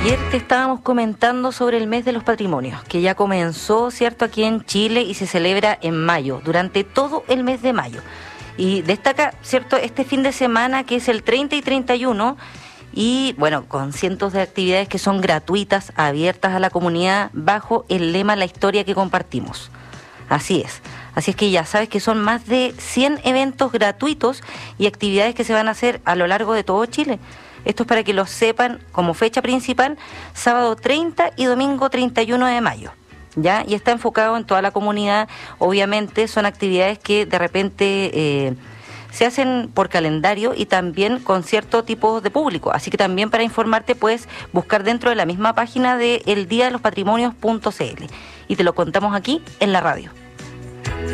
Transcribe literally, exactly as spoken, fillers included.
Ayer te estábamos comentando sobre el mes de los patrimonios, que ya comenzó, ¿cierto?, aquí en Chile y se celebra en mayo, durante todo el mes de mayo. Y destaca, ¿cierto?, este fin de semana que es el treinta y treinta y uno, y bueno, con cientos de actividades que son gratuitas, abiertas a la comunidad, bajo el lema La historia que compartimos. Así es. Así es que ya sabes que son más de cien eventos gratuitos y actividades que se van a hacer a lo largo de todo Chile. Esto es para que lo sepan como fecha principal, sábado treinta y domingo treinta y uno de mayo. ¿Ya? Y está enfocado en toda la comunidad. Obviamente son actividades que de repente eh, se hacen por calendario y también con cierto tipo de público. Así que también para informarte puedes buscar dentro de la misma página de el día de los patrimonios punto c l y te lo contamos aquí en la radio.